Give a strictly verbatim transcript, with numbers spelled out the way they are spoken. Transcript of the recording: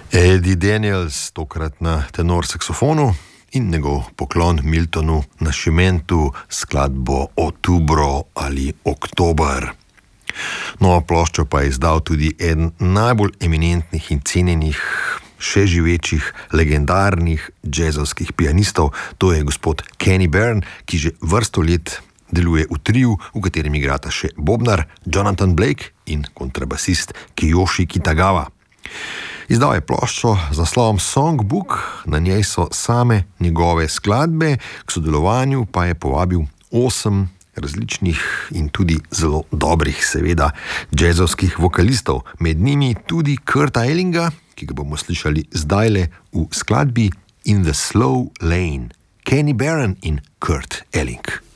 Eddie Daniels, tokrat na tenor saksofonu, in njegov poklon Miltonu Nascimentu skladbo Otubro ali Oktober. Novo ploščo pa je izdal tudi eden najbolj eminentnih in cenjenih, še živečih, legendarnih džezovskih pianistov, to je gospod Kenny Barron, ki že vrsto let deluje v triu, v katerem igrata še bobnar Jonathan Blake in kontrabasist Kiyoshi Kitagawa. Izdal je ploščo z naslovom Songbook, na njej so same njegove skladbe, k sodelovanju pa je povabil osem različnih in tudi zelo dobrih, seveda, džezovskih vokalistov, med njimi tudi Kurta Ellinga, ki ga bomo slišali zdajle v skladbi In the Slow Lane. Kenny Barron in Kurt Elling.